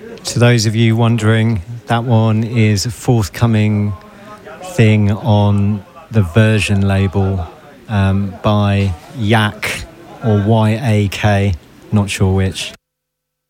To those of you wondering, that one is a forthcoming thing on the Version label by Yak or YAK, not sure which.